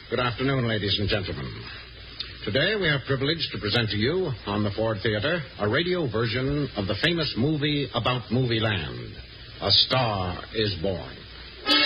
Good afternoon, ladies and gentlemen. Today we are privileged to present to you, on the Ford Theater, a radio version of the famous movie about Movie Land, A Star is Born.